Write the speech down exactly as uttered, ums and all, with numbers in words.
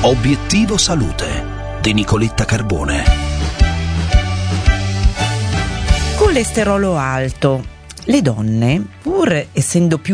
Obiettivo Salute di Nicoletta Carbone. Colesterolo alto. Le donne, pur essendo più